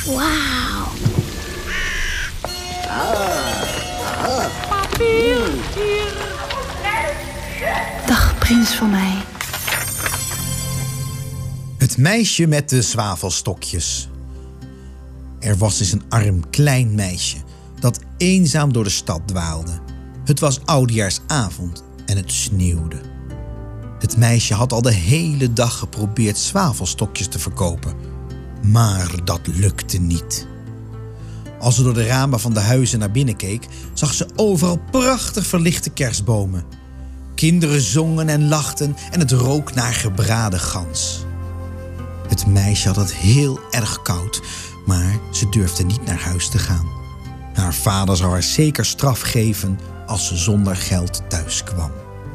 Wauw. Papier, hier. Dag, prins van mij. Het meisje met de zwavelstokjes. Er was eens een arm klein meisje dat eenzaam door de stad dwaalde. Het was oudejaarsavond en het sneeuwde. Het meisje had al de hele dag geprobeerd zwavelstokjes te verkopen, maar dat lukte niet. Als ze door de ramen van de huizen naar binnen keek, zag ze overal prachtig verlichte kerstbomen. Kinderen zongen en lachten en het rook naar gebraden gans. Het meisje had het heel erg koud, maar ze durfde niet naar huis te gaan. Haar vader zou haar zeker straf geven als ze zonder geld thuis kwam.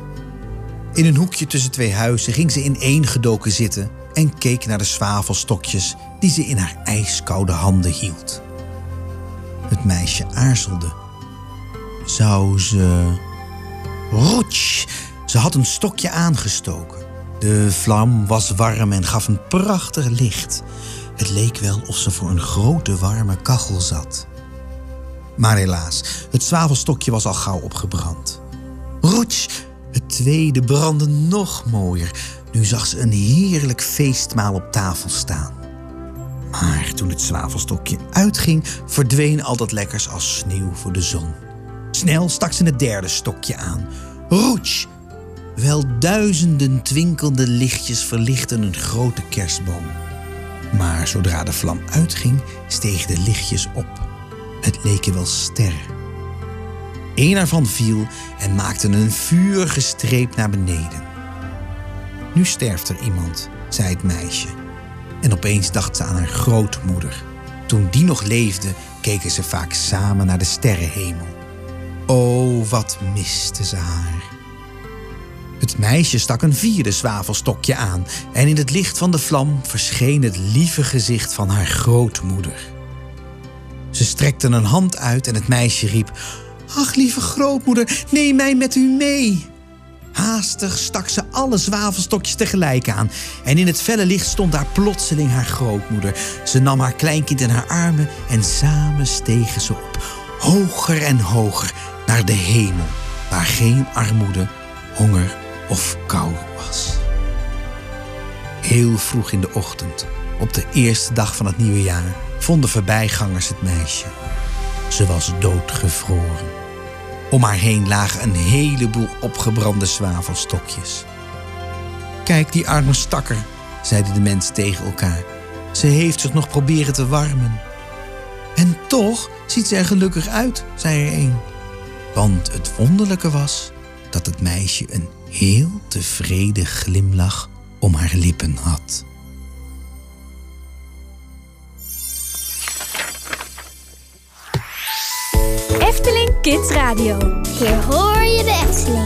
In een hoekje tussen twee huizen ging ze ineengedoken zitten en keek naar de zwavelstokjes die ze in haar ijskoude handen hield. Het meisje aarzelde. Zou ze... Rotsch! Ze had een stokje aangestoken. De vlam was warm en gaf een prachtig licht. Het leek wel of ze voor een grote warme kachel zat. Maar helaas, het zwavelstokje was al gauw opgebrand. Rotsch! Het tweede brandde nog mooier. Nu zag ze een heerlijk feestmaal op tafel staan. Maar toen het zwavelstokje uitging, verdween al dat lekkers als sneeuw voor de zon. Snel stak ze het derde stokje aan. Roetsch! Wel duizenden twinkelende lichtjes verlichtten een grote kerstboom. Maar zodra de vlam uitging, stegen de lichtjes op. Het leken wel sterren. Eén ervan viel en maakte een vurige streep naar beneden. Nu sterft er iemand, zei het meisje. En opeens dacht ze aan haar grootmoeder. Toen die nog leefde, keken ze vaak samen naar de sterrenhemel. Oh, wat miste ze haar. Het meisje stak een vierde zwavelstokje aan en in het licht van de vlam verscheen het lieve gezicht van haar grootmoeder. Ze strekte een hand uit en het meisje riep: "Ach, lieve grootmoeder, neem mij met u mee." Haastig stak ze alle zwavelstokjes tegelijk aan en in het felle licht stond daar plotseling haar grootmoeder. Ze nam haar kleinkind in haar armen en samen stegen ze op, hoger en hoger, naar de hemel, waar geen armoede, honger of kou was. Heel vroeg in de ochtend, op de eerste dag van het nieuwe jaar, vonden voorbijgangers het meisje. Ze was doodgevroren. Om haar heen lagen een heleboel opgebrande zwavelstokjes. "Kijk, die arme stakker," zeiden de mensen tegen elkaar. "Ze heeft zich nog proberen te warmen." "En toch ziet ze er gelukkig uit," zei er een. Want het wonderlijke was dat het meisje een heel tevreden glimlach om haar lippen had. Efteling Kids Radio. Hier hoor je de Efteling.